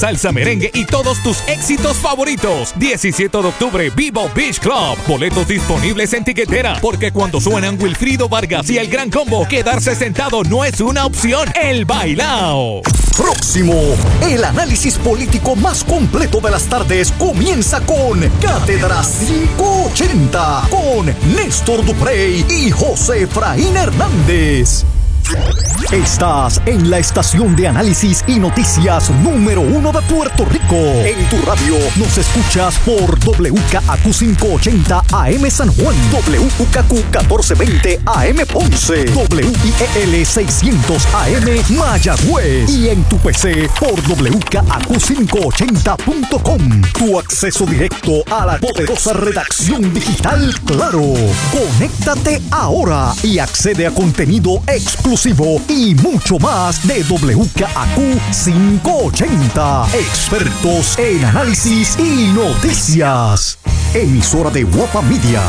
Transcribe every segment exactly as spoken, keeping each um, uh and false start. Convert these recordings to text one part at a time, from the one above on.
salsa, merengue y todos tus éxitos favoritos. diecisiete de octubre, Vivo Beach Club. Boletos disponibles en tiquetera, porque cuando suenan Wilfrido Vargas y el Gran Combo, quedarse sentado no es una opción. El bailao. Próximo, el análisis político más completo de las tardes comienza con Cátedra quinientos ochenta con Néstor Duprey y José Efraín Hernández. Estás en la estación de análisis y noticias número uno de Puerto Rico. En tu radio nos escuchas por W K A Q quinientos ochenta A M San Juan, W K A Q catorce veinte A M Ponce, W I E L seiscientos A M Mayagüez y en tu P C por W K A Q quinientos ochenta punto com. Tu acceso directo a la poderosa redacción digital Claro. Conéctate ahora y accede a contenido exclusivo y mucho más de W K A Q quinientos ochenta. Expertos en análisis y noticias. Emisora de Guapa Media.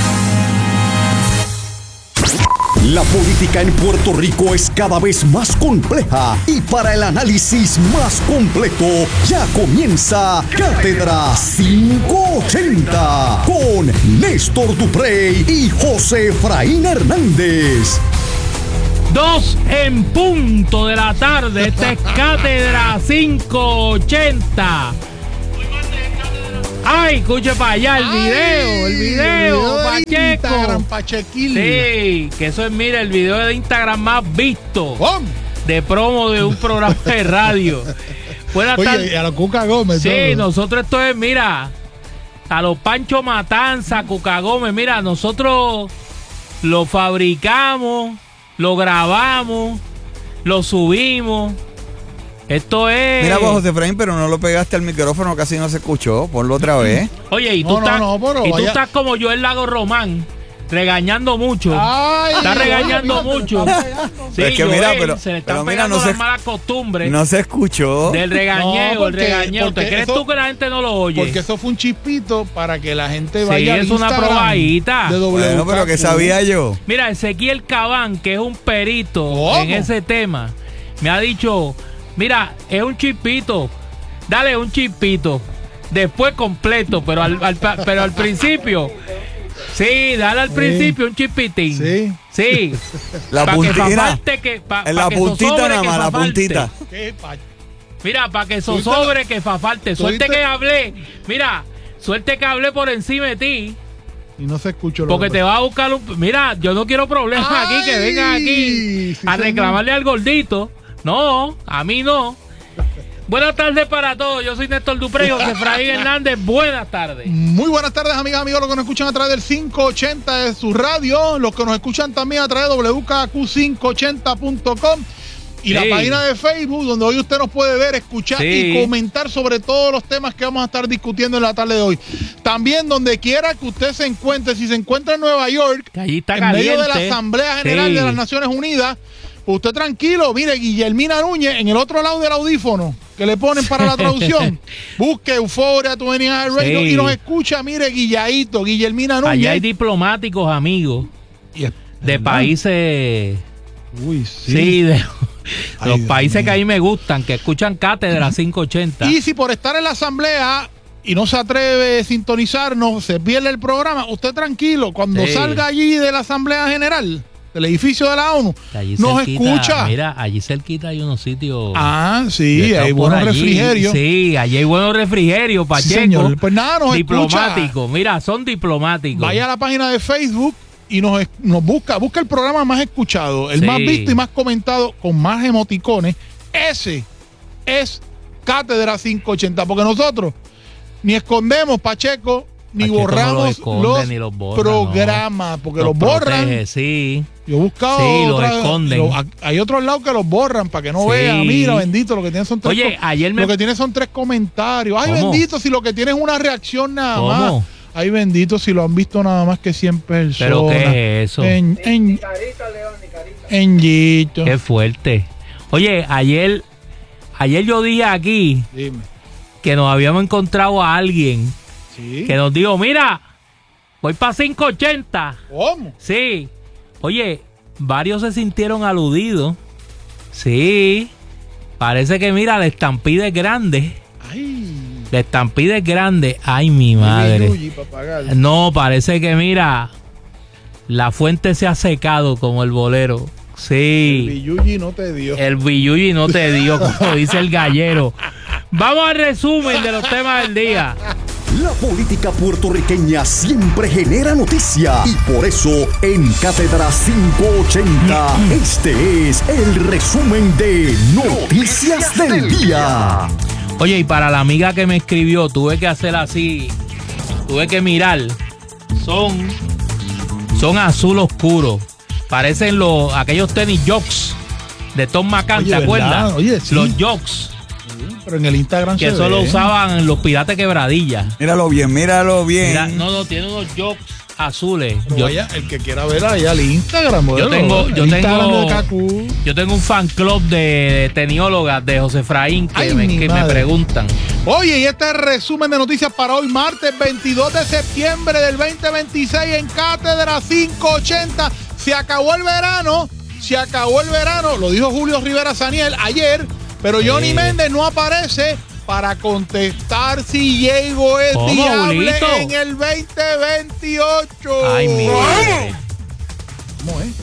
La política en Puerto Rico es cada vez más compleja y para el análisis más completo ya comienza Cátedra quinientos ochenta con Néstor Duprey y José Efraín Hernández. Dos en punto de la tarde. Esta es Cátedra quinientos ochenta. Ay, escuche para allá el video, el video, el video de Instagram, Pachequil. Sí, que eso es, mira, el video de Instagram más visto ¿Cómo? de promo de un programa de radio. Buenas tardes. Oye, y a la Cuca Gómez. Sí, todo. nosotros esto es, mira, a los Pancho Matanza, Cuca Gómez, mira, nosotros lo fabricamos, lo grabamos, lo subimos. Esto es... Mira vos, José Efraín, pero no lo pegaste al micrófono, casi no se escuchó. Ponlo otra vez. Oye, y tú, no, estás, no, no, pero y tú vaya... estás como yo el Lago Román, regañando mucho. Ay, está regañando oye, mucho. Sí, es que mira, Joel, pero, se le están pero mira, pegando no las se, malas costumbres. No se escuchó. Del regañeo, no, porque, el regañeo. ¿Te crees eso, tú que la gente no lo oye? Porque eso fue un chispito para que la gente sí, vaya es al una Instagram probadita. de W K Q. Bueno, pero que sabía yo. Mira, Ezequiel Cabán, que es un perito ¿Cómo? en ese tema, me ha dicho, mira, es un chispito. Dale un chispito, después completo, pero al, al, pero al principio, sí, dale al sí. principio un chispitín. Sí. Sí. La pa puntita. Que que, pa, en pa la que puntita sobre, nada que más, la fafalte. puntita. ¿Qué, pa... Mira, para que eso sobre, que fa falte. Suerte ¿Tuviste? que hablé. Mira, suerte que hablé por encima de ti. Y no se escuchó. Lo Porque te va a buscar un... Mira, yo no quiero problemas Ay, aquí, que vengan aquí sí, a señor. reclamarle al gordito. No, a mí no. Buenas tardes para todos. Yo soy Néstor Duprey, José Efraín Hernández. Buenas tardes. Muy buenas tardes, amigas, amigos, los que nos escuchan a través del quinientos ochenta de su radio, los que nos escuchan también a través de W K A Q quinientos ochenta punto com y sí. la página de Facebook, donde hoy usted nos puede ver, escuchar sí. y comentar sobre todos los temas que vamos a estar discutiendo en la tarde de hoy. También donde quiera que usted se encuentre, si se encuentra en Nueva York, que allí está en caliente. medio de la Asamblea General sí. de las Naciones Unidas, usted tranquilo, mire, Guillermina Núñez, en el otro lado del audífono que le ponen para la traducción, busque Euforia veintiuno Radio sí. y nos escucha, mire, Guilladito, Guillermina Núñez. Allá hay diplomáticos, amigos, Y es, de ¿verdad? países... Uy, sí. Sí, de Ay, los Dios países mío. que a mí me gustan, que escuchan Cátedra quinientos ochenta. Y si por estar en la asamblea y no se atreve a sintonizarnos, se pierde el programa, usted tranquilo, cuando Sí. salga allí de la Asamblea General, del edificio de la ONU, Allí nos cerquita, escucha. Mira, allí cerquita hay unos sitios... Ah, Yo sí, he estado hay por buenos allí. refrigerios. Sí, allí hay buenos refrigerios, Sí, Pacheco. señor. Pues nada, nos Diplomáticos, mira, son diplomáticos. Vaya a la página de Facebook y nos, nos busca, busca el programa más escuchado, el Sí. más visto y más comentado, con más emoticones. Ese es Cátedra quinientos ochenta, porque nosotros ni escondemos, Pacheco, ni Pacheco no borramos los los, esconde, ni los borra, programas, porque los, Los borran. protege, sí. Yo he buscado Sí, los otra- esconden. lo- hay otros lados que los borran para que no Sí. vean. Mira, bendito, lo que tienen son tres Oye, co- ayer me- lo que tiene son tres comentarios. Ay, ¿Cómo? bendito, si lo que tiene es una reacción nada ¿Cómo? más. Ay, bendito, si lo han visto nada más que cien personas. ¿Pero qué es eso? En, en, en Yito. Qué fuerte. Oye, ayer, ayer yo dije aquí Dime. que nos habíamos encontrado a alguien Sí. que nos dijo, mira, voy para quinientos ochenta. ¿Cómo? Sí. Oye, varios se sintieron aludidos. Sí. Parece que, mira, la estampida es grande. Ay. La estampida es grande. Ay, mi madre. Yuyi, papagayo. No, parece que, mira, la fuente se ha secado como el bolero. Sí. El Yuyi no te dio. El billuyi no te dio, como dice el gallero. Vamos al resumen de los temas del día. La política puertorriqueña siempre genera noticia y por eso en Cátedra quinientos ochenta este es el resumen de Noticias del Día. Oye, y para la amiga que me escribió, tuve que hacer así, tuve que mirar. Son, son azul oscuro. Parecen los aquellos tenis jocks de Tom McCann, Oye, ¿te acuerdas? ¿verdad? Oye, sí. Los jocks. Pero en el Instagram Que se eso lo ve. usaban los piratas quebradillas. Míralo bien, míralo bien. Mira, no, no, tiene unos jocks azules. Pero Yo, vaya, el que quiera ver allá el Instagram, yo bueno, tengo, el yo Instagram tengo, de Kaku. yo tengo un fan club de teniólogas de José Efraín que, Ay, me, mi que me madre. preguntan. Oye, y este es el resumen de noticias para hoy, martes veintidós de septiembre del veinte veintiséis en Cátedra quinientos ochenta. Se acabó el verano, se acabó el verano, lo dijo Julio Rivera Saniel ayer, pero Johnny Sí. Méndez no aparece para contestar si Diego es ¿Cómo, viable Julito? en el veinte veintiocho. Ay, mi madre. ¿Cómo es?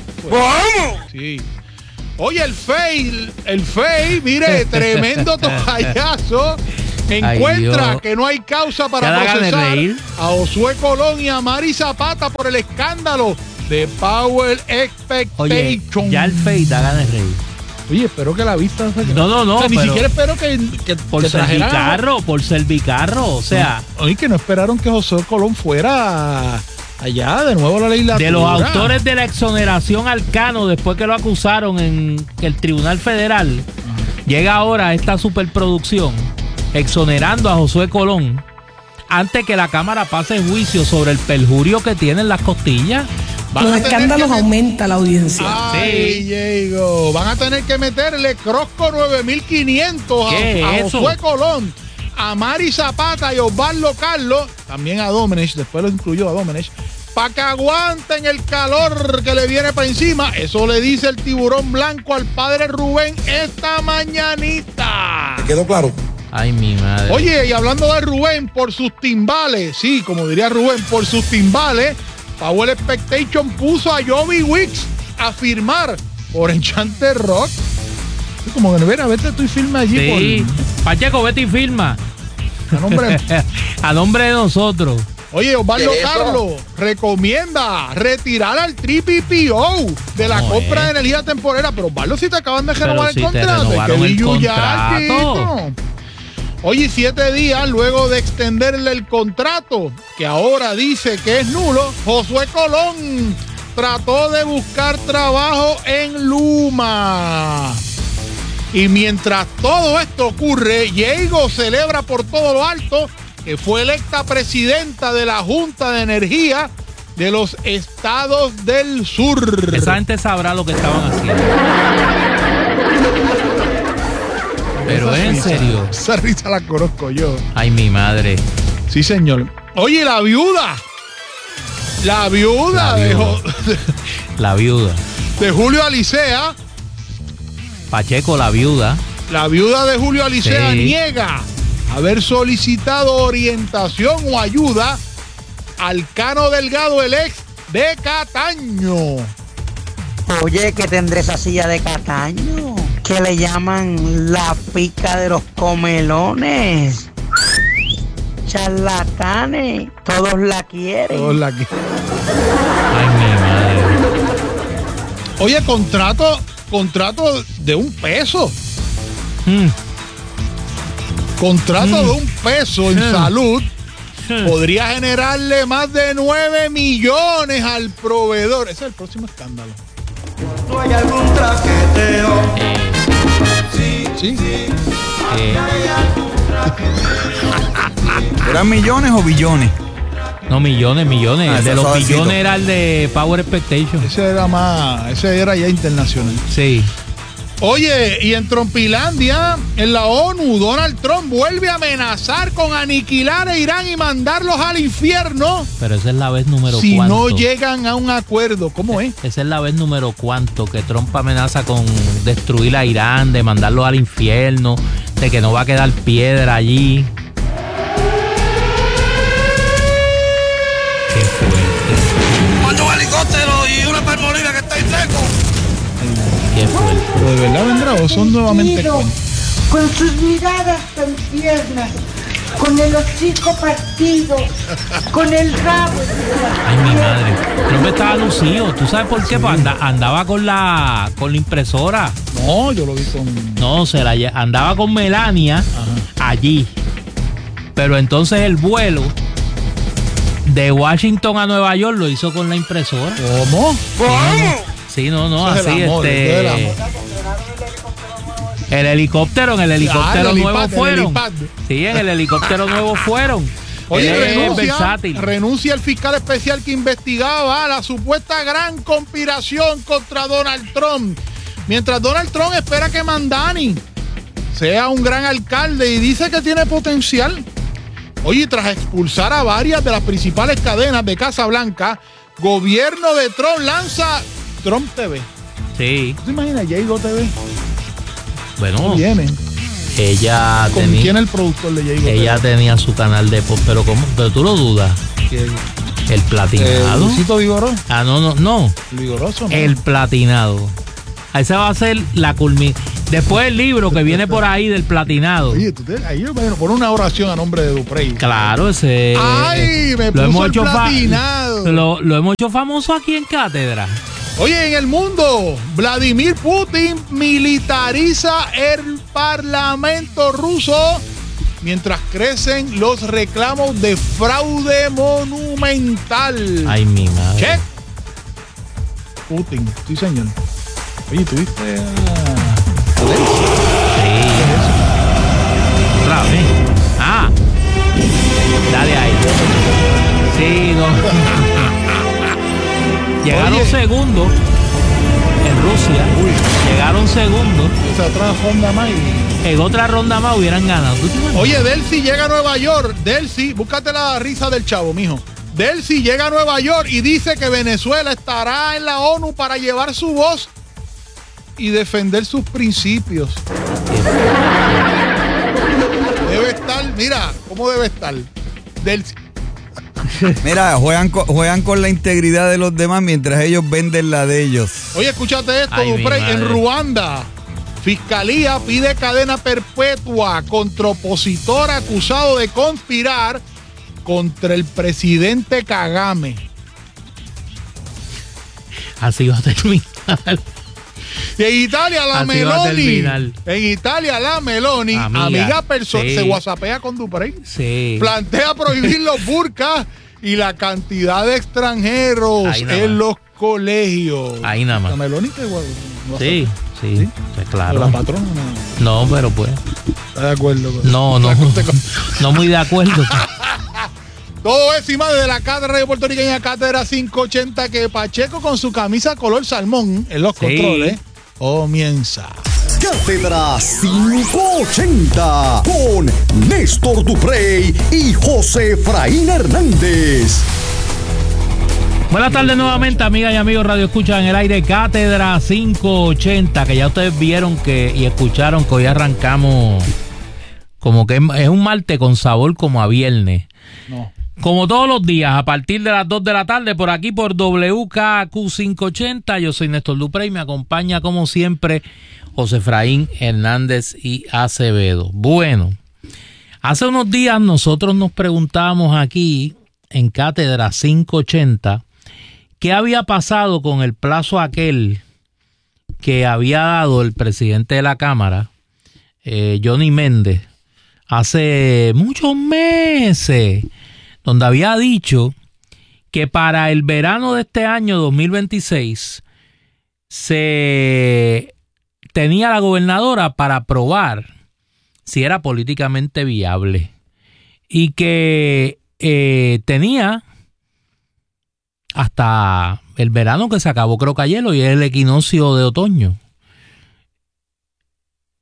¡Vamos! Sí. Oye, el Fey, el Fey, mire, tremendo tocayazo. Encuentra Dios. que no hay causa para Ya da ganas de procesar reír. a Josué Colón y a Mari Zapata por el escándalo de Power Expectation. Oye, ya el Fey da ganas de reír. Oye, espero que la vista... No, no, no, O sea, ni pero- siquiera espero que, que, Por que ser trajeran- bicarro, por ser bicarro. O sea, Oye, que no esperaron que Josué Colón fuera allá de nuevo a la legislatura. de los autores de la exoneración al Cano, después que lo acusaron en el Tribunal Federal, llega ahora esta superproducción exonerando a Josué Colón antes que la Cámara pase juicio sobre el perjurio que tienen las costillas. Van Los a tener escándalos que met- aumenta la audiencia. Ay, Diego. Van a tener que meterle Crosco nueve mil quinientos ¿Qué a, a es eso? Josué Colón, a Mari Zapata y Osvaldo Carlos, también a Domenech, después lo incluyó a Domenech, para que aguanten el calor que le viene para encima. Eso le dice el tiburón blanco al padre Rubén esta mañanita. ¿Quedó claro? Ay, mi madre. Oye, y hablando de Rubén, por sus timbales, sí, como diría Rubén, por sus timbales, Power Expectation puso a Joby Wicks a firmar por Enchanted Rock. Sí, como que, mira, vete tú y firma allí Sí. Pacheco, vete y firma. por a nombre. A nombre de nosotros. Oye, Osvaldo ¿Qué es eso? Carlos recomienda retirar al triple P O de la ¿Cómo compra es? de energía temporera. Pero Osvaldo, si te acaban de Pero renovar si el te contrato. renovaron que el billu ya, contrato. chico. Oye, siete días luego de extenderle el contrato, que ahora dice que es nulo, Josué Colón trató de buscar trabajo en Luma. Y mientras todo esto ocurre, Diego celebra por todo lo alto que fue electa presidenta de la Junta de Energía de los Estados del Sur. Esa gente sabrá lo que estaban haciendo. Pero Esa en risa, serio. Esa risa la conozco yo. Ay, mi madre. Sí, señor. Oye, la viuda. La viuda, La de, viuda. Jo- La viuda. de Julio Alicea. Pacheco, la viuda. La viuda de Julio Alicea Sí. niega haber solicitado orientación o ayuda al Cano Delgado, el ex de Cataño. Oye, que tendré esa silla de Cataño, que le llaman la pica de los comelones. Charlatanes, todos la quieren. Todos la que- Ay, mi madre. Oye, contrato, contrato de un peso. Mm. Contrato Mm. de un peso en Sí. salud Sí. podría generarle más de nueve millones al proveedor. Ese es el próximo escándalo. ¿No hay algún traqueteo? Eh, Sí. eh, ¿Eran millones o billones? no, millones, millones. Ah, el de ese los suavecito. billones era el de Power Expectation. Ese era más, ese era ya internacional. Sí. Oye, y en Trumpilandia, en la ONU, Donald Trump vuelve a amenazar con aniquilar a Irán y mandarlos al infierno. Pero esa es la vez número si cuánto. no llegan a un acuerdo. ¿Cómo es? Esa es la vez número cuánto que Trump amenaza con destruir a Irán, de mandarlo al infierno, de que no va a quedar piedra allí. Qué fuerte. Mando un helicóptero y una palmolina que está ahí seco. Qué fuerte. ¿Pero de verdad vendrá o son nuevamente cuentos? Con sus miradas tan tiernas, con el hocico partido, con el rabo. Ay, mi madre. Trump estaba lucido. ¿Tú sabes por qué? Pues anda- andaba con la con la impresora. No, yo lo vi con... No, se la lle- andaba con Melania. Ajá. Allí. Pero entonces el vuelo de Washington a Nueva York lo hizo con la impresora. ¿Cómo? Sí, no, no, Eso es así el amor, este. eso es el amor. El helicóptero, en el helicóptero Ah, el nuevo helipad, el fueron. helipad. Sí, en el helicóptero nuevo fueron. Oye, Él es renuncia, versátil. renuncia el fiscal especial que investigaba la supuesta gran conspiración contra Donald Trump. Mientras Donald Trump espera que Mandani sea un gran alcalde y dice que tiene potencial. Oye, tras expulsar a varias de las principales cadenas de Casa Blanca, gobierno de Trump lanza Trump T V. Sí. ¿Tú te imaginas? Jaygo T V. Bueno, Viene. ella ¿Con tenía, quién el productor de Jaygo ella T V? tenía su canal de pop, pero ¿cómo? Pero tú lo dudas. ¿Quién? El Eh, platinado. Luisito Vigoró. Ah, no, no, no. El Vigoroso. ¿no? El platinado. Esa va a ser la culminación. Después el libro que viene por ahí del platinado. Oye, tú te, ahí yo me por una oración a nombre de Duprey. Claro, ese. Ay, me lo puso hemos el hecho fa- platinado. lo, lo hemos hecho famoso aquí en Cátedra. Oye, en el mundo, Vladimir Putin militariza el parlamento ruso mientras crecen los reclamos de fraude monumental. Ay, mi madre. Check. Putin, sí señor. Oye, ¿tuviste a... Sí. Otra vez. Ah. Dale ahí. Sí, no. Llegaron Oye. segundos en Rusia. Uy. Llegaron segundos. Esa otra ronda más y... En otra ronda más hubieran ganado. ¿Tú te imaginas? Oye, Delcy llega a Nueva York. Delcy, búscate la risa del chavo, mijo. Delcy llega a Nueva York y dice que Venezuela estará en la ONU para llevar su voz y defender sus principios. Debe estar, mira, ¿cómo debe estar? Delcy. Mira, juegan con, juegan con la integridad de los demás mientras ellos venden la de ellos. Oye, escúchate esto, Ay, mi Duprey. madre. En Ruanda, Fiscalía pide cadena perpetua contra opositor acusado de conspirar contra el presidente Kagame. Así va a terminar. Y en Italia, la Así va a terminar. Meloni. En Italia, la Meloni, Amiga, amiga persona, sí. se whatsappea con Duprey. Sí. Plantea prohibir los burkas y la cantidad de extranjeros Ahí nada en más. los colegios. Ahí nada más. La Meloni que wa- Sí, sí, ¿Sí? pues claro. La patrona no No, pero pues. está de acuerdo con No, no. No muy de acuerdo. Todo eso y más desde la cátedra de puertorriqueña Cátedra quinientos ochenta, que Pacheco con su camisa color salmón en los Sí. controles comienza. Cátedra quinientos ochenta con Néstor Duprey y José Efraín Hernández. Buenas tardes nuevamente, amigas y amigos Radio Escucha en el aire, Cátedra quinientos ochenta, que ya ustedes vieron que y escucharon que hoy arrancamos como que es un martes con sabor como a viernes. No. Como todos los días, a partir de las dos de la tarde, por aquí por W K Q quinientos ochenta, yo soy Néstor Duprey y me acompaña como siempre José Efraín Hernández y Acevedo. Bueno, hace unos días nosotros nos preguntábamos aquí en Cátedra quinientos ochenta qué había pasado con el plazo aquel que había dado el presidente de la Cámara, eh, Johnny Méndez, hace muchos meses, donde había dicho que para el verano de este año dos mil veintiséis se tenía la gobernadora para probar si era políticamente viable y que eh, tenía hasta el verano que se acabó, creo que ayer, hoy es el equinoccio de otoño.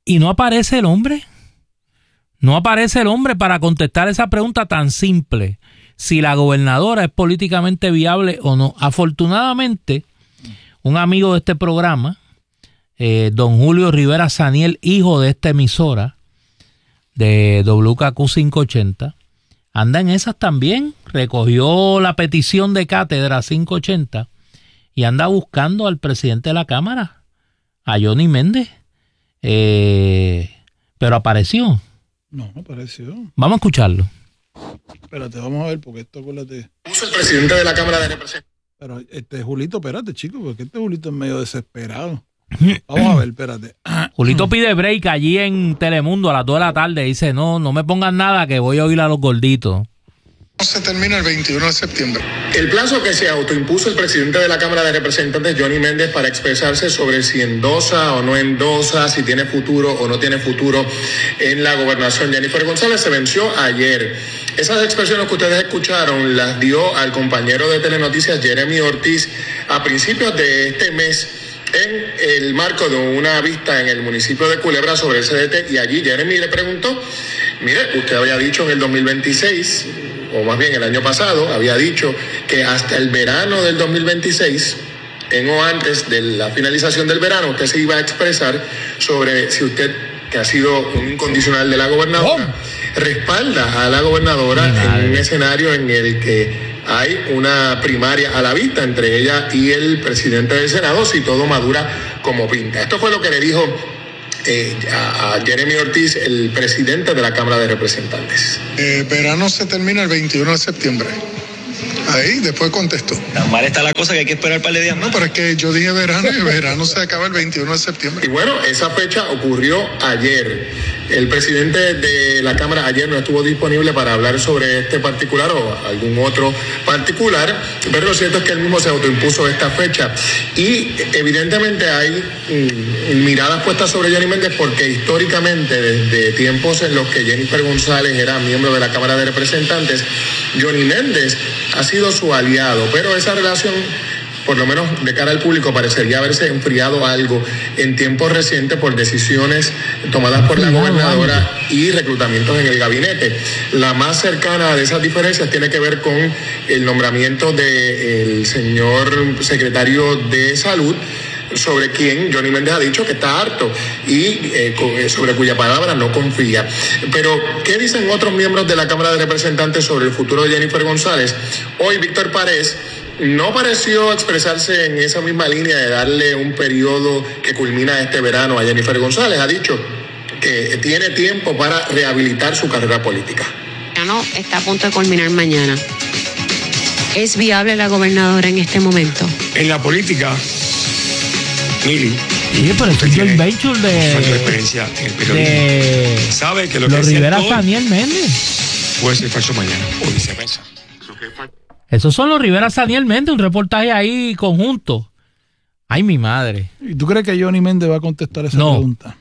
Y no aparece el hombre. No aparece el hombre para contestar esa pregunta tan simple. Si la gobernadora es políticamente viable o no. Afortunadamente, un amigo de este programa, eh, don Julio Rivera Saniel, hijo de esta emisora, de W K Q quinientos ochenta, anda en esas también. Recogió la petición de cátedra quinientos ochenta y anda buscando al presidente de la Cámara, a Johnny Méndez. Eh, pero apareció. No, no apareció. Vamos a escucharlo. Espérate, vamos a ver, porque esto, acuérdate. Puso el presidente de la Cámara de Representantes. Pero este Julito, espérate, chico, porque este Julito es medio desesperado. Vamos a ver, espérate. Julito pide break allí en Telemundo a las dos de la tarde. Dice, no, no me pongan nada que voy a oír a los gorditos. Se termina el veintiuno de septiembre. El plazo que se autoimpuso el presidente de la Cámara de Representantes, Johnny Méndez, para expresarse sobre si endosa o no endosa, si tiene futuro o no tiene futuro en la gobernación Jennifer González, se venció ayer. Esas expresiones que ustedes escucharon las dio al compañero de Telenoticias, Jeremy Ortiz, a principios de este mes, en el marco de una vista en el municipio de Culebra sobre el C D T, y allí Jeremy le preguntó, mire, usted había dicho en el dos mil veintiséis, o más bien el año pasado, había dicho que hasta el verano del dos mil veintiséis, en o antes de la finalización del verano, usted se iba a expresar sobre si usted, que ha sido un incondicional de la gobernadora, oh. respalda a la gobernadora en un escenario en el que hay una primaria a la vista entre ella y el presidente del Senado, si todo madura como pinta. Esto fue lo que le dijo eh, a, a Jeremy Ortiz, el presidente de la Cámara de Representantes. Eh, verano se termina el veintiuno de septiembre. Ahí, después contesto. Tan mal está la cosa que hay que esperar un par de días más. No, pero es que yo dije verano y verano se acaba el veintiuno de septiembre. Y bueno, esa fecha ocurrió ayer. El presidente de la Cámara ayer no estuvo disponible para hablar sobre este particular o algún otro particular, pero lo cierto es que él mismo se autoimpuso esta fecha. Y evidentemente hay mm, miradas puestas sobre Johnny Méndez porque históricamente, desde tiempos en los que Jennifer González era miembro de la Cámara de Representantes, Johnny Méndez ha sido su aliado, pero esa relación, por lo menos de cara al público, parecería haberse enfriado algo en tiempos recientes por decisiones tomadas por la gobernadora y reclutamientos en el gabinete. La más cercana de esas diferencias tiene que ver con el nombramiento del señor secretario de Salud, sobre quien Johnny Méndez ha dicho que está harto y eh, sobre cuya palabra no confía. Pero, ¿qué dicen otros miembros de la Cámara de Representantes sobre el futuro de Jennifer González? Hoy Víctor Párez no pareció expresarse en esa misma línea de darle un periodo que culmina este verano a Jennifer González. Ha dicho que tiene tiempo para rehabilitar su carrera política. No, está a punto de culminar mañana. ¿Es viable la gobernadora en este momento? En la política, Mili. Sí, pero es el venture de, experiencia en el periodismo. de sabe que lo los que Rivera hoy Saniel Méndez puede ser falso mañana o viceversa. Esos son los Rivera Saniel Méndez, un reportaje ahí conjunto. Ay, mi madre. ¿Y tú crees que Johnny Méndez va a contestar esa no. pregunta?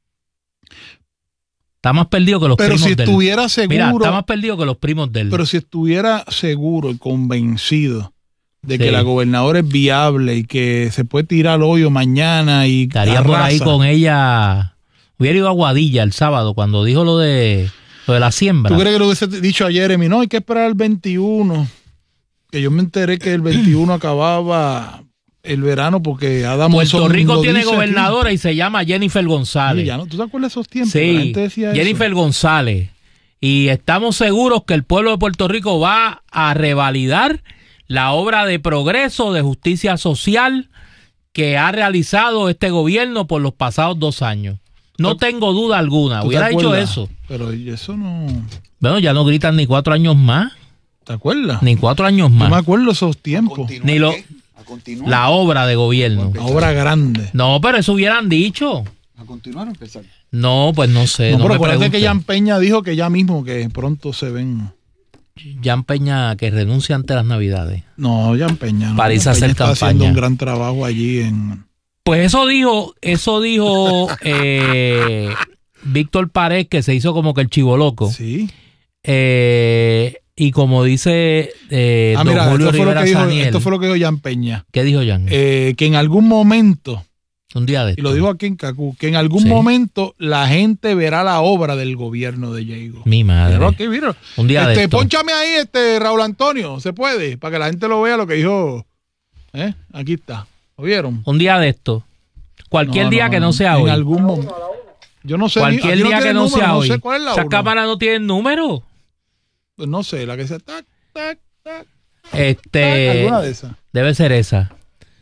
Está más perdido que los pero primos si de él. estuviera seguro, Mira, está más perdido que los primos de él. Pero si estuviera seguro y convencido de sí. que la gobernadora es viable y que se puede tirar al hoyo mañana y estaría por ahí con ella. Hubiera ido a Guadilla el sábado cuando dijo lo de lo de la siembra. ¿Tú crees que lo hubiese dicho a Jeremy? No, hay que esperar al veintiuno. Que yo me enteré que el veintiuno acababa el verano porque Adam Puerto Rico tiene gobernadora aquí y se llama Jennifer González. Sí, ya no, ¿tú te acuerdas de esos tiempos? Sí, la gente decía Jennifer eso. González. Y estamos seguros que el pueblo de Puerto Rico va a revalidar la obra de progreso, de justicia social que ha realizado este gobierno por los pasados dos años. No tengo duda alguna. Hubiera dicho eso. Pero eso no... Bueno, ya no gritan ni cuatro años más. ¿Te acuerdas? Ni cuatro años más. No me acuerdo esos tiempos. Ni lo, la obra de gobierno. La obra grande. No, pero eso hubieran dicho. ¿A continuar o empezar? No, pues no sé. No, no pero me acuérdate pregunten. que Jan Peña dijo que ya mismo que pronto se ven. Jan Peña que renuncia ante las Navidades. No, Jan Peña. No. Para irse a hacer está campaña. haciendo un gran trabajo allí en... Pues eso dijo, eso dijo eh, Víctor Párez, que se hizo como que el chivoloco. Sí. Eh, y como dice eh, ah, don mira, Julio esto fue, Rivera lo que dijo, Saniel. esto fue lo que dijo Jan Peña. ¿Qué dijo Jan? Eh, que en algún momento Un día de esto. Y lo dijo aquí en Cacú, que en algún Sí. momento la gente verá la obra del gobierno de Diego. Mi madre. Pero aquí, mira. Un día de este, esto. Pónchame ahí, este Raúl Antonio, ¿se puede? Para que la gente lo vea lo que dijo. ¿Eh? Aquí está. ¿Lo vieron? Un día de esto. Cualquier No, día no, que no, no. sea En hoy. algún momento. Yo no sé. Cualquier aquí no día que tiene no número, sea no hoy. sé cuál es la Esas uno. cámaras no tienen número. Pues no sé, la que se tac, tac, tac. Este. Alguna de esas. Debe ser esa.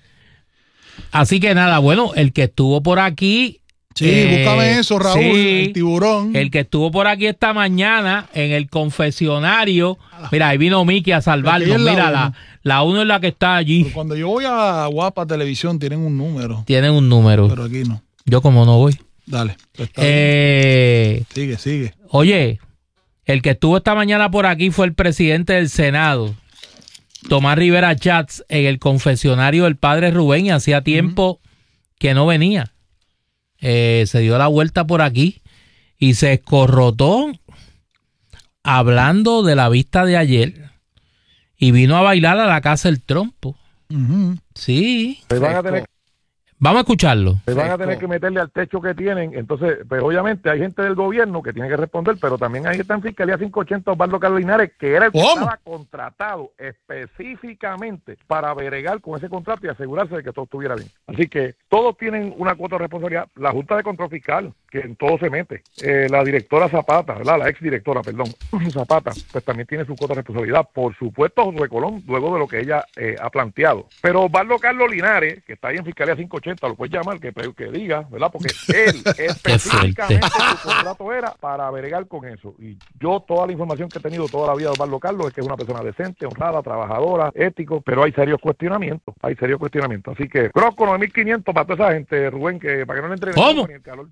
Así que nada, bueno, el que estuvo por aquí. Sí, eh, búscame eso, Raúl, sí, el tiburón. El que estuvo por aquí esta mañana en el confesionario. Mira, ahí vino Miki a salvarnos. Aquí es la Mira, uno. la, la uno es la que está allí. Pero cuando yo voy a Guapa Televisión tienen un número. Tienen un número. Pero aquí no. Yo como no voy. Dale. Pues está Eh, bien. Sigue, sigue. Oye, el que estuvo esta mañana por aquí fue el presidente del Senado, Tomás Rivera Chats, en el confesionario del padre Rubén, y hacía tiempo que no venía. Eh, se dio la vuelta por aquí y se escorrotó hablando de la vista de ayer y vino a bailar a la casa del trompo. Uh-huh. Sí. Pues van a tener Vamos a escucharlo. Pues van a tener que meterle al techo que tienen. Entonces, pues obviamente hay gente del gobierno que tiene que responder, pero también ahí está en Fiscalía quinientos ochenta Osvaldo Carlos Linares, que era el que ¿Cómo? estaba contratado específicamente para bregar con ese contrato y asegurarse de que todo estuviera bien. Así que todos tienen una cuota de responsabilidad. La Junta de Control Fiscal, que en todo se mete. Eh, la directora Zapata, ¿verdad? La exdirectora, perdón, Zapata, pues también tiene su cuota de responsabilidad. Por supuesto, Josué Colón, luego de lo que ella eh, ha planteado. Pero Osvaldo Carlos Linares, que está ahí en Fiscalía quinientos ochenta, lo puedes llamar, que, que diga, ¿verdad? Porque él específicamente su contrato era para bregar con eso. Y yo toda la información que he tenido toda la vida de Osvaldo Carlos es que es una persona decente, honrada, trabajadora, ético, pero hay serios cuestionamientos, hay serios cuestionamientos. Así que Crosco nueve mil quinientos para toda esa gente, Rubén, que para que no le entre ¿Cómo? ni el calor.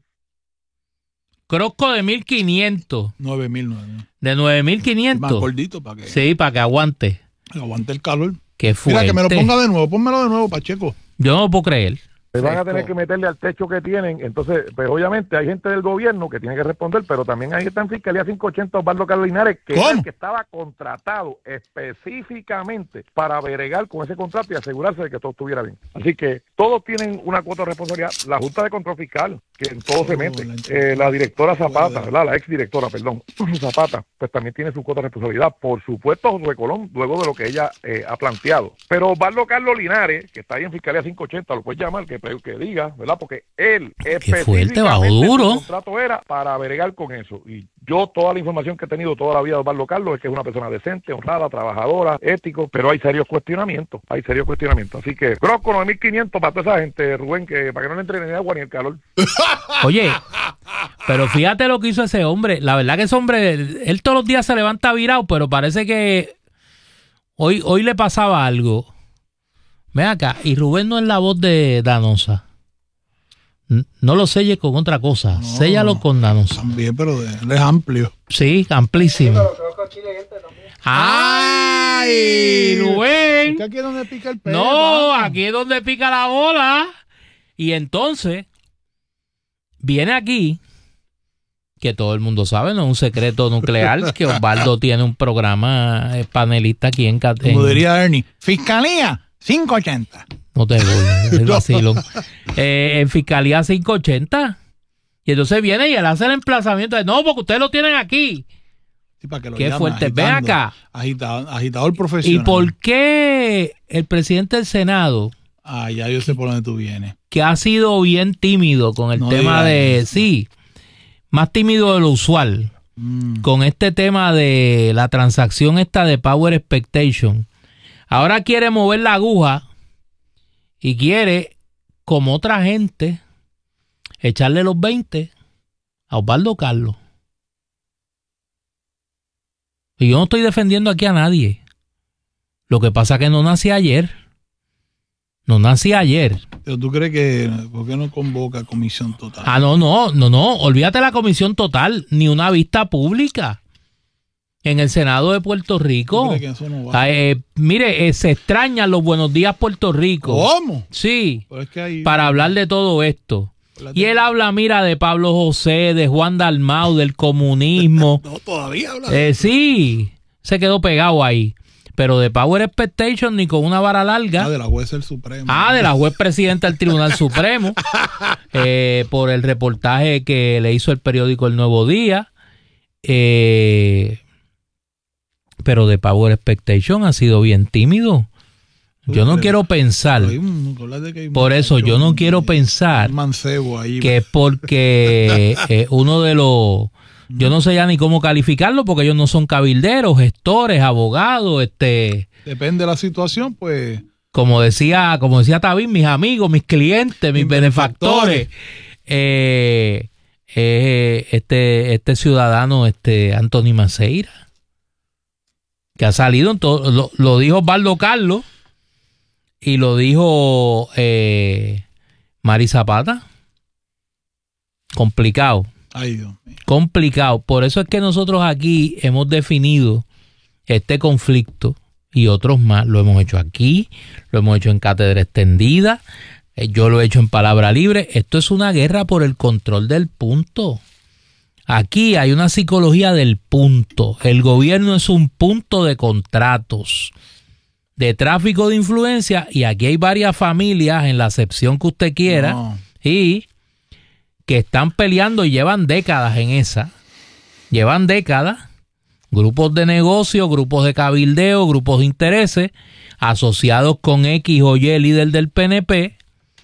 Crosco de mil quinientos. nueve mil nueve. De nueve mil quinientos. Más gordito para que Sí, para que aguante. aguante el calor. Qué fuerte. Mira, que me lo ponga de nuevo, pónmelo de nuevo, Pacheco. Yo no lo puedo creer. Pues van a tener que meterle al techo que tienen. Entonces, pues obviamente hay gente del gobierno que tiene que responder, pero también ahí está en Fiscalía quinientos ochenta Osvaldo Carlos Linares, que era el que estaba contratado específicamente para bregar con ese contrato y asegurarse de que todo estuviera bien. Así que todos tienen una cuota de responsabilidad. La Junta de Control Fiscal, que en todo se mete. Eh, la directora Zapata, ¿verdad? La exdirectora, perdón, Zapata, pues también tiene su cuota de responsabilidad. Por supuesto, Josué Colón, luego de lo que ella eh, ha planteado. Pero Osvaldo Carlos Linares, que está ahí en Fiscalía quinientos ochenta, lo puedes llamar, que que diga, ¿verdad? Porque él fuerte, bajo duro. su contrato era para bregar con eso. Y yo toda la información que he tenido toda la vida de Osvaldo Carlos es que es una persona decente, honrada, trabajadora, ético, pero hay serios cuestionamientos, hay serios cuestionamientos. Así que Crosco nueve mil quinientos para toda esa gente, Rubén, que para que no le entre ni agua ni el calor. Oye, pero fíjate lo que hizo ese hombre. La verdad que ese hombre, él todos los días se levanta virado, pero parece que hoy, hoy le pasaba algo. Ven acá, y Rubén no es la voz de Danosa. No lo selles con otra cosa, no, séllalo con Danosa. También, pero de, él es amplio. Sí, amplísimo. ¡Ay, Rubén! Es que aquí es donde pica el pelo. No, aquí es donde pica la bola. Y entonces, viene aquí, que todo el mundo sabe, no es un secreto nuclear, que Osvaldo tiene un programa eh, panelista aquí en Catén. Como diría Ernie, Fiscalía quinientos ochenta. No te burles, el vacilo. eh, en Fiscalía quinientos ochenta. Y entonces viene y él hace el emplazamiento de no, porque ustedes lo tienen aquí. Sí, para que lo qué llame, fuerte. Ven acá. Agitador, agitador profesional. ¿Y por qué el presidente del Senado? Ah, ya yo sé por dónde tú vienes. Que ha sido bien tímido con el no tema de... Eso. Sí, más tímido de lo usual. Mm. Con este tema de la transacción esta de Power Expectation. Ahora quiere mover la aguja y quiere, como otra gente, echarle los veinte a Osvaldo Carlos. Y yo no estoy defendiendo aquí a nadie. Lo que pasa es que no nací ayer. No nací ayer. Pero tú crees que, ¿por qué no convoca comisión total? Ah, no, no, no, no. Olvídate la comisión total, ni una vista pública. En el Senado de Puerto Rico. Que eso no va? Eh, mire, eh, se extrañan los Buenos Días Puerto Rico. ¿Cómo? Sí, es que hay... para hablar de todo esto. Y él habla, mira, de Pablo José, de Juan Dalmau, del comunismo. No, todavía habla. Eh, sí, se quedó pegado ahí. pero de Power Expectation ni con una vara larga. Ah, de la juez del Supremo. Ah, de la juez presidenta del Tribunal Supremo, eh, por el reportaje que le hizo el periódico El Nuevo Día. Eh, pero de Power Expectation ha sido bien tímido. Yo no quiero pensar, por eso yo no quiero pensar que es porque eh, uno de los, yo no sé ya ni cómo calificarlo, porque ellos no son cabilderos, gestores, abogados, este. Depende de la situación, pues. Como decía, como decía Tabín, mis amigos, mis clientes, mis, mis benefactores, eh, eh, este, este ciudadano, este Anthony Maceira, que ha salido en todo, lo, lo dijo Osvaldo Carlos. Y lo dijo eh, Mari Zapata. Complicado. Ay, Dios mío. Complicado. Por eso es que nosotros aquí hemos definido este conflicto y otros más. Lo hemos hecho aquí, lo hemos hecho en cátedra extendida, eh, yo lo he hecho en palabra libre. Esto es una guerra por el control del punto. Aquí hay una psicología del punto. El gobierno es un punto de contratos, de tráfico de influencia, y aquí hay varias familias, en la acepción que usted quiera, no. y que están peleando y llevan décadas en esa. Llevan décadas, grupos de negocio, grupos de cabildeo, grupos de intereses, asociados con X o Y, líder del P N P,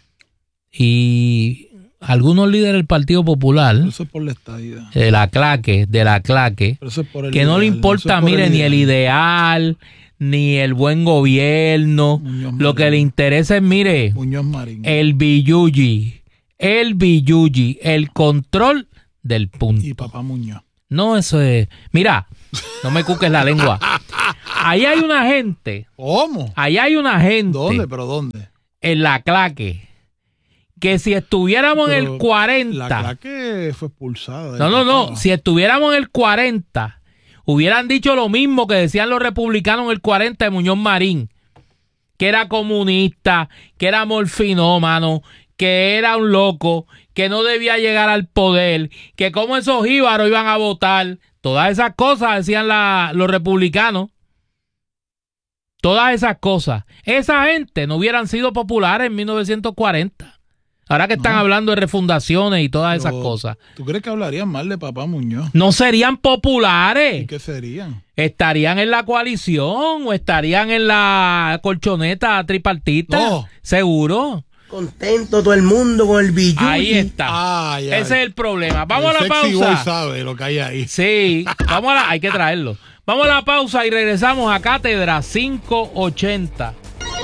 y algunos líderes del Partido Popular, eso es por la estadía, de la claque, de la claque, eso es por el que ideal, no le importa, mire, el ni el ideal, ni el buen gobierno. Muñoz Lo Marín. Que le interesa es, mire, Muñoz Marín. el billuyi, el billuyi, el control del punto. Y papá Muñoz. No, eso es, mira, no me cuques la lengua. Ahí hay una gente. ¿Cómo? Ahí hay una gente. ¿Dónde? ¿Pero dónde? En la claque. Que si estuviéramos Pero en el cuarenta. La claque fue expulsada. No, no, no. Si estuviéramos en el cuarenta, hubieran dicho lo mismo que decían los republicanos en el cuarenta de Muñoz Marín, que era comunista, que era morfinómano, que era un loco, que no debía llegar al poder, que como esos jíbaros iban a votar. Todas esas cosas decían la, los republicanos. Todas esas cosas. Esa gente no hubieran sido populares en mil novecientos cuarenta. Ahora que están no. hablando de refundaciones y todas Pero, esas cosas. ¿Tú crees que hablarían mal de papá Muñoz? No serían populares. ¿Y qué serían? Estarían en la coalición o estarían en la colchoneta tripartita. No. Seguro. Contento todo el mundo con el billuyi. Ahí está. Ay, ay. Ese es el problema. Vamos el a la pausa. Boy sabe lo que hay ahí. Sí. Vamos a la, hay que traerlo. Vamos a la pausa y regresamos a Cátedra quinientos ochenta.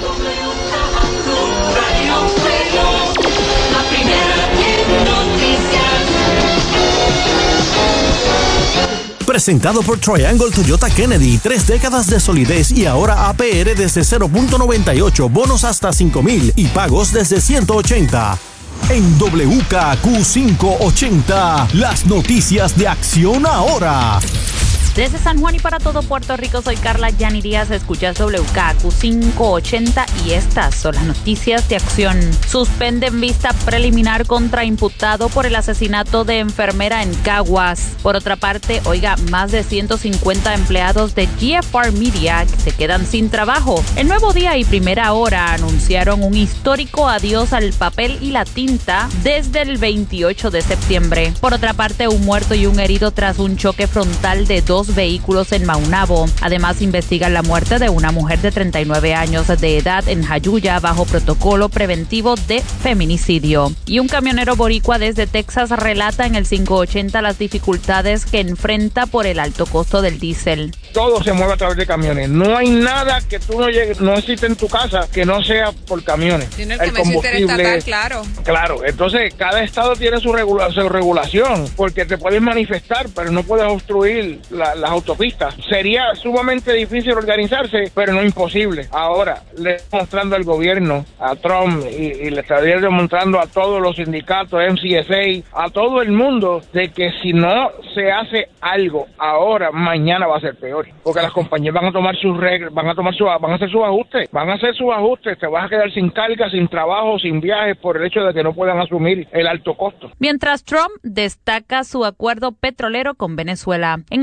Presentado por Triangle Toyota Kennedy, tres décadas de solidez y ahora A P R desde cero punto noventa y ocho, bonos hasta cinco mil y pagos desde ciento ochenta. En W K Q quinientos ochenta, las noticias de Acción Ahora. Desde San Juan y para todo Puerto Rico, soy Carla Yani Díaz, escuchas W K Q quinientos ochenta y estas son las noticias de Acción. Suspenden vista preliminar contra imputado por el asesinato de enfermera en Caguas. Por otra parte, oiga, más de ciento cincuenta empleados de G F R Media se quedan sin trabajo. El Nuevo Día y Primera Hora anunciaron un histórico adiós al papel y la tinta desde el veintiocho de septiembre. Por otra parte, un muerto y un herido tras un choque frontal de dos vehículos en Maunabo. Además, investigan la muerte de una mujer de treinta y nueve años de edad en Jayuya bajo protocolo preventivo de feminicidio. Y un camionero boricua desde Texas relata en el quinientos ochenta las dificultades que enfrenta por el alto costo del diésel. Todo se mueve a través de camiones. No hay nada que tú no llegues, no existe en tu casa que no sea por camiones. Tiene el, el comercio interestatal, claro. Claro, entonces cada estado tiene su, regula- su regulación, porque te puedes manifestar, pero no puedes obstruir la las autopistas. Sería sumamente difícil organizarse, pero no imposible. Ahora, le estoy mostrando al gobierno, a Trump, y, y le estaría demostrando a todos los sindicatos, M C S A, a todo el mundo, de que si no se hace algo ahora, mañana va a ser peor. Porque las compañías van a tomar sus reglas, van a tomar su, van a hacer sus ajustes, van a hacer sus ajustes, te vas a quedar sin carga, sin trabajo, sin viajes, por el hecho de que no puedan asumir el alto costo. Mientras Trump destaca su acuerdo petrolero con Venezuela. En el tiempo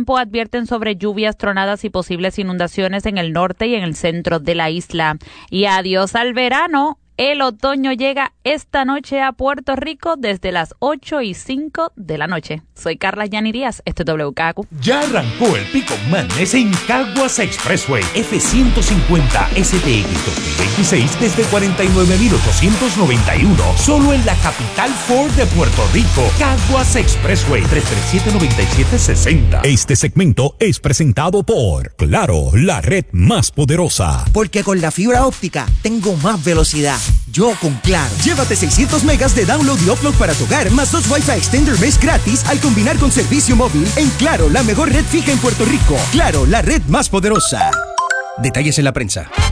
tiempo advierten sobre lluvias, tronadas y posibles inundaciones en el norte y en el centro de la isla. Y adiós al verano. El otoño llega esta noche a Puerto Rico desde las ocho y cinco de la noche. Soy Carla Yanni Díaz, esto es W K Q. Ya arrancó el Pick Up Madness en Caguas Expressway F ciento cincuenta S T X dos mil veintiséis desde cuarenta y nueve mil ochocientos noventa y uno. Solo en la capital Ford de Puerto Rico. Caguas Expressway tres tres siete, nueve siete seis cero. Este segmento es presentado por Claro, la red más poderosa. Porque con la fibra óptica tengo más velocidad. Yo con Claro. Llévate seiscientos megas de download y upload para tu hogar, más dos Wi-Fi Extender Mesh gratis al combinar con servicio móvil en Claro, la mejor red fija en Puerto Rico. Claro, la red más poderosa. Detalles en la prensa.